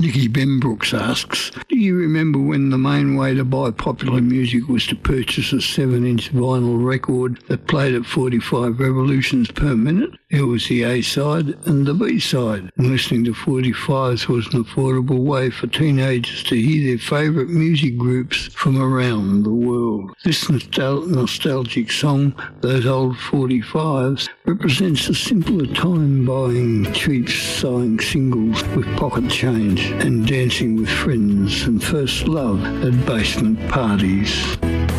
Dickie Benbrooks asks, do you remember when the main way to buy popular music was to purchase a 7-inch vinyl record that played at 45 revolutions per minute? It was the A-side and the B-side, and listening to 45s was an affordable way for teenagers to hear their favourite music groups from around the world. This nostalgic song, Those Old 45s, represents a simpler time buying cheap selling singles with pocket change and dancing with friends and first love at basement parties.